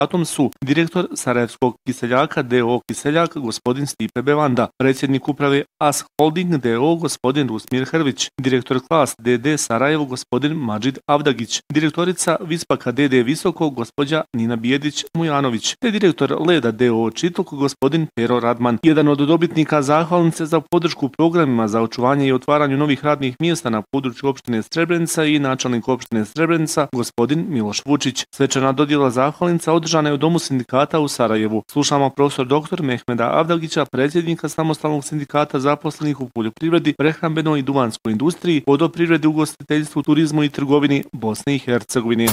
sindikatom su direktor Sarajevskog kiseljaka D.O. Kiseljak gospodin Stipe Bevanda, predsjednik uprave AS Holding D.O. gospodin Rusmir Hrvić, direktor Klas D.D. Sarajevo gospodin Madžid Avdagić, direktorica Vispaka D.D. Visoko gospođa Nina Bijedić-Mujanović, te direktor Leda D.O. Čitluk gospodin Pero Radman. Jedan od dobitnika zahvalnice za podršku programima za očuvanje i otvaranju novih radnih mjesta na području opštine Srebrenica i načelnik opštine Srebrenica gospodin Miloš Vučić. Svečana dodjela zahvalnica održana je u Domu sindikata u Sarajevu. Slušamo profesor dr. Mehmeda Avdagića, predsjednika samostalnog sindikata zaposlenih u poljoprivredi, prehrambenoj i duvanskoj industriji, vodoprivredi, ugostiteljstvu, turizmu i trgovini Bosne i Hercegovine.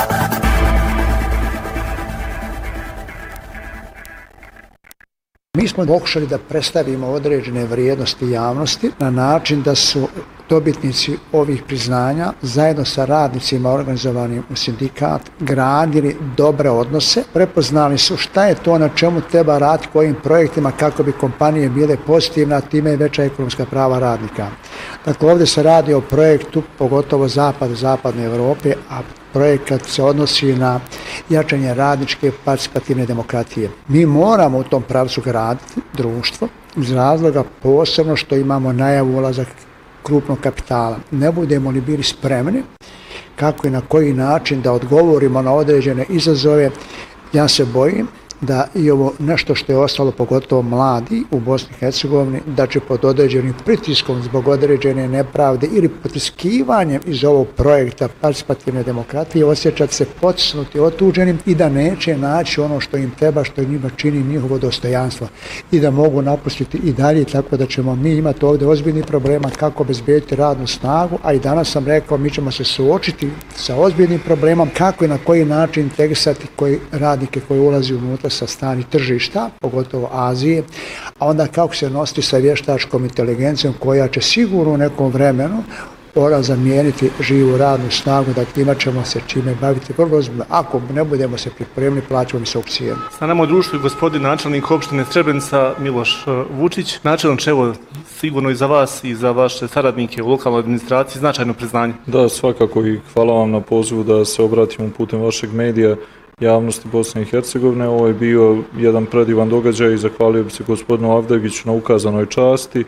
Mi smo pokušali da predstavimo određene vrijednosti javnosti na način da su dobitnici ovih priznanja zajedno sa radnicima organizovanim u sindikat gradili dobre odnose, prepoznali su šta je to na čemu treba raditi, kojim projektima kako bi kompanije bile pozitivne, a time i veća ekonomska prava radnika. Dakle, ovdje se radi o projektu, pogotovo zapadne Evrope, a projekat se odnosi na jačanje radničke participativne demokratije. Mi moramo u tom pravcu graditi društvo iz razloga posebno što imamo najavu ulazak krupnog kapitala. Ne budemo li bili spremni kako i na koji način da odgovorimo na određene izazove, ja se bojim da i ovo nešto što je ostalo, pogotovo mladi u Bosni i Hercegovini, da će pod određenim pritiskom zbog određene nepravde ili potiskivanjem iz ovog projekta participativne demokratije osjećati se potisnuti, otuđenim i da neće naći ono što im treba, što njima čini njihovo dostojanstvo i da mogu napustiti i dalje, tako da ćemo mi imati ovdje ozbiljni problema kako obezbediti radnu snagu, a i danas sam rekao mi ćemo se suočiti sa ozbiljnim problemom kako i na koji način integrisati radnike koji ulazi unutra sa strani tržišta, pogotovo Azije, a onda kako se nositi sa vještačkom inteligencijom koja će sigurno u nekom vremenu zamijeniti živu radnu snagu, da imat ćemo se čime baviti vrlo ozbiljno. Ako ne budemo se pripremili, plaćamo visoku cijenu. Sa nama u društvu je gospodin načelnik opštine Srebrenica Miloš Vučić. Načelniče, evo sigurno i za vas i za vaše saradnike u lokalnoj administraciji značajno priznanje. Da, svakako i hvala vam na pozivu da se obratimo putem vašeg medija javnosti Bosne i Hercegovine. Ovo je bio jedan predivan događaj i zahvalio bi se gospodinu Avdagiću na ukazanoj časti.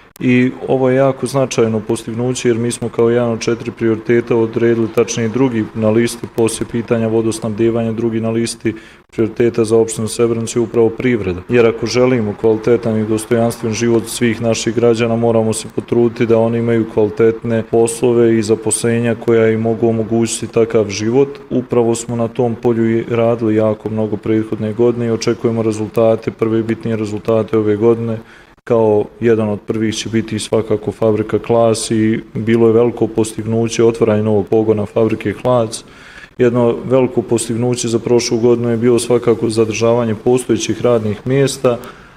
I ovo je jako značajno postignuće jer mi smo kao jedan od 4 prioriteta odredili, tačnije drugi na listi poslije pitanja vodosnabdijevanja, drugi na listi prioriteta za opštinu Srebrenicu je upravo privreda. Jer ako želimo kvalitetan i dostojanstven život svih naših građana, moramo se potruditi da oni imaju kvalitetne poslove i zaposlenja koja im mogu omogućiti takav život. Upravo smo na tom polju i radili jako mnogo prethodne godine i očekujemo rezultate, prve bitnije rezultate ove godine. Kao jedan od prvih će biti svakako fabrika Klas i bilo je veliko postignuće otvaranje novog pogona fabrike Klas. Jedno veliko postignuće za prošlu godinu je bilo svakako zadržavanje postojećih radnih mjesta,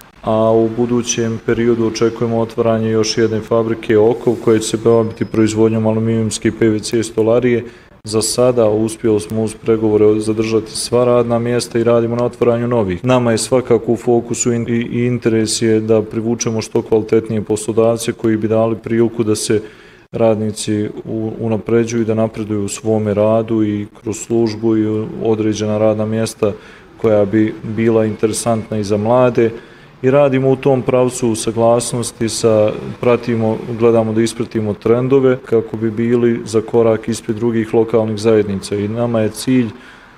a u budućem periodu očekujemo otvaranje još jedne fabrike Okov koja će se baviti proizvodnjom aluminijumske i PVC stolarije. Za sada uspjeli smo uz pregovore zadržati sva radna mjesta i radimo na otvaranju novih. Nama je svakako u fokusu i interes je da privučemo što kvalitetnije poslodavce koji bi dali priliku da se radnici unapređuju i da napreduju u svome radu i kroz službu i određena radna mjesta koja bi bila interesantna i za mlade. I radimo u tom pravcu u saglasnosti gledamo da ispratimo trendove kako bi bili za korak ispred drugih lokalnih zajednica. I nama je cilj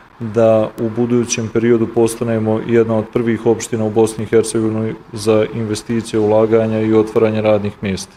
da u budućem periodu postanemo jedna od prvih opština u Bosni i Hercegovini za investicije, ulaganja i otvaranje radnih mjesta.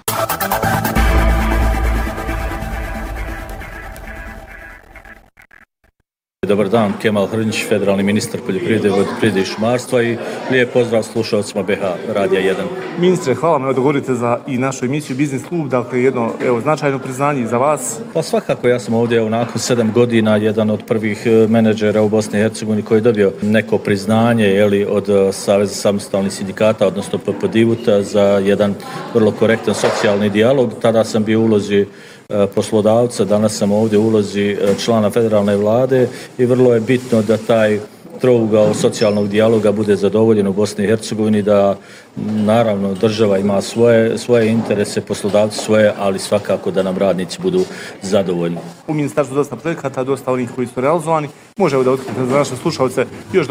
Dobar dan, Kemal Hrnjić, federalni ministar poljoprivrede, vodoprivrede i šumarstva i lijep pozdrav slušalcima BH Radija 1. Ministre, hvala vam da govorite za i našu emisiju Biznis klub, dakle jedno značajno priznanje za vas. Pa svakako, ja sam ovdje nakon 7 godina jedan od prvih menadžera u Bosni i Hercegovini koji je dobio neko priznanje od Saveza samostalnih sindikata, odnosno PPDIVUT-a za jedan vrlo korektan socijalni dijalog. Tada sam bio u ulozi poslodavca, danas sam ovdje u ulozi člana federalne vlade i vrlo je bitno da taj trougao socijalnog dijaloga bude zadovoljen u Bosni i Hercegovini, da naravno država ima svoje interese, poslodavci svoje, ali svakako da nam radnici budu zadovoljni. U ministarstvu dosta projekata, dosta onih koji su realizovani. Može da otkrijete za naše slušalce još